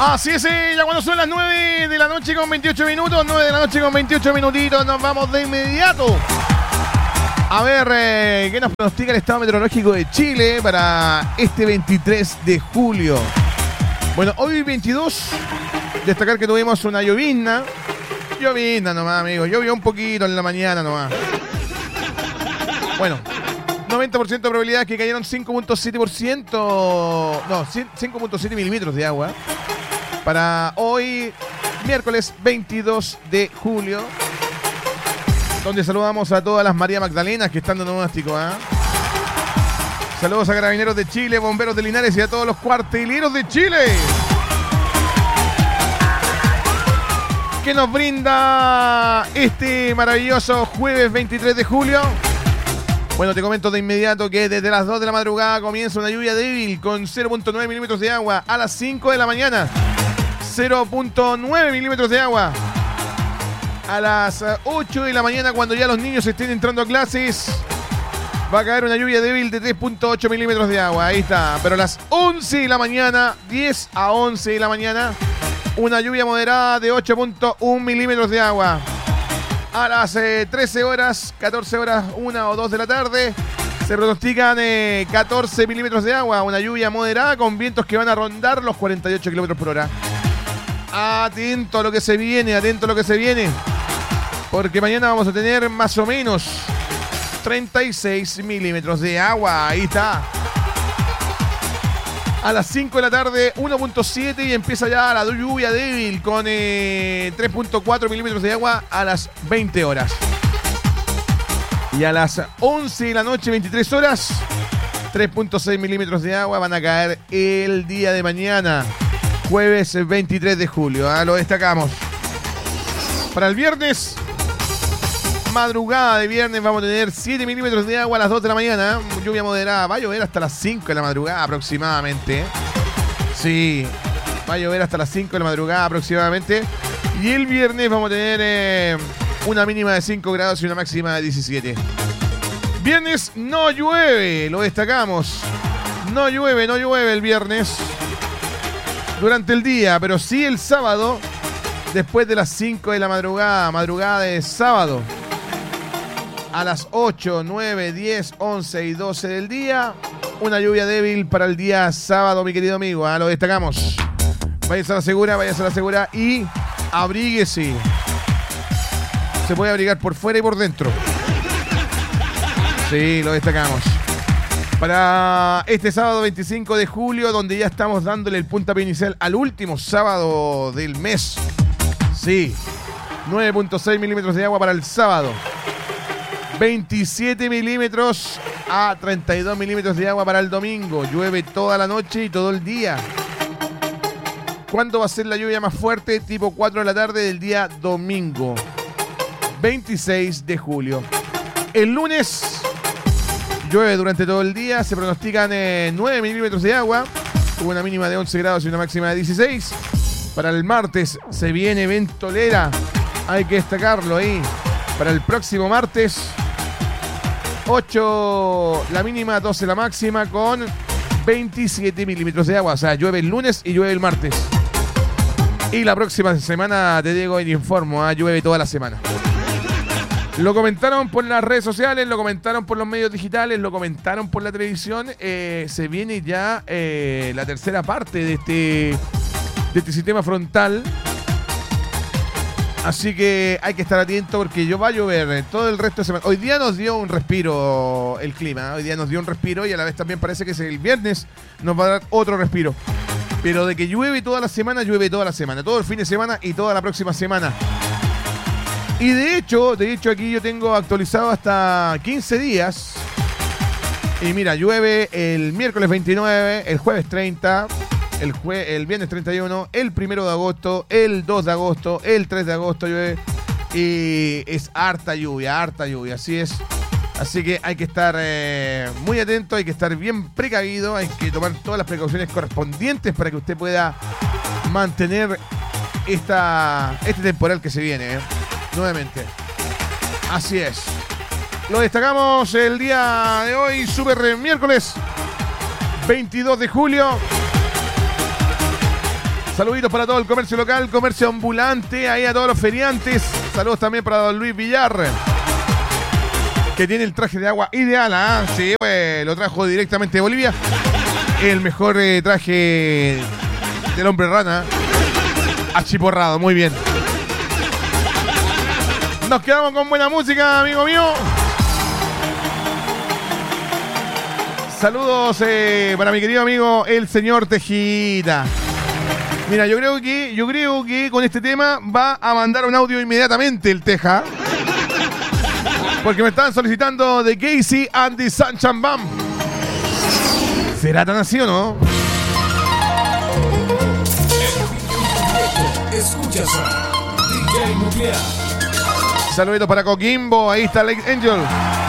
Así es, ya cuando son las 9 de la noche con 28 minutos, 9 de la noche con 28 minutitos, nos vamos de inmediato. A ver, ¿qué nos pronostica el estado meteorológico de Chile para este 23 de julio? Bueno, hoy 22, destacar que tuvimos una llovizna. Llovizna nomás, amigos, llovió un poquito en la mañana nomás. Bueno, 90% de probabilidad que cayeron 5.7%, no, 5.7 milímetros de agua. Para hoy, miércoles 22 de julio, donde saludamos a todas las María Magdalenas que están dando pronóstico. Saludos a Carabineros de Chile, Bomberos de Linares y a todos los cuarteleros de Chile. ¿Qué nos brinda este maravilloso jueves 23 de julio? Bueno, te comento de inmediato que desde las 2 de la madrugada comienza una lluvia débil con 0.9 milímetros de agua a las 5 de la mañana. 0.9 milímetros de agua a las 8 de la mañana, cuando ya los niños estén entrando a clases. Va a caer una lluvia débil de 3.8 milímetros de agua. Ahí está. Pero a las 11 de la mañana, 10 a 11 de la mañana, una lluvia moderada de 8.1 milímetros de agua. A las 13 horas, 14 horas, 1 o 2 de la tarde, se pronostican 14 milímetros de agua. Una lluvia moderada con vientos que van a rondar los 48 kilómetros por hora. Atento a lo que se viene, atento a lo que se viene. Porque mañana vamos a tener más o menos 36 milímetros de agua. Ahí está. A las 5 de la tarde, 1.7 y empieza ya la lluvia débil con 3.4 milímetros de agua a las 20 horas. Y a las 11 de la noche, 23 horas, 3.6 milímetros de agua van a caer el día de mañana, jueves 23 de julio. Lo destacamos. Para el viernes, madrugada de viernes, vamos a tener 7 milímetros de agua a las 2 de la mañana. Lluvia moderada. Va a llover hasta las 5 de la madrugada aproximadamente. Sí, va a llover hasta las 5 de la madrugada aproximadamente. Y el viernes vamos a tener una mínima de 5 grados y una máxima de 17. Viernes no llueve, lo destacamos. No llueve el viernes durante el día, pero sí el sábado, después de las 5 de la madrugada de sábado. A las 8, 9, 10, 11 y 12 del día, una lluvia débil para el día sábado, mi querido amigo. Lo destacamos. Váyase a la segura y abríguese. Se puede abrigar por fuera y por dentro. Sí, lo destacamos. Para este sábado 25 de julio, donde ya estamos dándole el puntapié inicial al último sábado del mes. Sí, 9.6 milímetros de agua para el sábado. 27 milímetros a 32 milímetros de agua para el domingo. Llueve toda la noche y todo el día. ¿Cuándo va a ser la lluvia más fuerte? Tipo 4 de la tarde del día domingo, 26 de julio. El lunes llueve durante todo el día. Se pronostican 9 milímetros de agua, con una mínima de 11 grados y una máxima de 16. Para el martes se viene ventolera. Hay que destacarlo ahí. Para el próximo martes, 8 la mínima, 12 la máxima, con 27 milímetros de agua. O sea, llueve el lunes y llueve el martes. Y la próxima semana, te digo y te informo, llueve toda la semana. Lo comentaron por las redes sociales, lo comentaron por los medios digitales, lo comentaron por la televisión. Se viene ya la tercera parte de este sistema frontal. Así que hay que estar atento porque va a llover todo el resto de semana. Hoy día nos dio un respiro el clima. Hoy día nos dio un respiro y a la vez también parece que el viernes nos va a dar otro respiro. Pero de que llueve toda la semana, llueve toda la semana. Todo el fin de semana y toda la próxima semana. Y de hecho aquí yo tengo actualizado hasta 15 días. Y mira, llueve el miércoles 29, el jueves 30... El viernes 31, el 1 de agosto, el 2 de agosto, el 3 de agosto llueve. Y es harta lluvia, así es. Así que hay que estar muy atento, hay que estar bien precavido, hay que tomar todas las precauciones correspondientes para que usted pueda mantener este temporal que se viene, nuevamente. Así es. Lo destacamos el día de hoy, super miércoles 22 de julio. Saluditos para todo el comercio local, comercio ambulante, ahí a todos los feriantes. Saludos también para don Luis Villar, que tiene el traje de agua ideal, ¿ah? Sí, pues lo trajo directamente de Bolivia. El mejor traje del hombre rana. Achiporrado, muy bien. Nos quedamos con buena música, amigo mío. Saludos para mi querido amigo el señor Tejita. Mira, yo creo que con este tema va a mandar un audio inmediatamente el Teja. Porque me están solicitando de Casey and the Sunshine Band. ¿Será tan así o no? Escuchas a DJ Nuclear. Saluditos para Coquimbo, ahí está Lake Angel.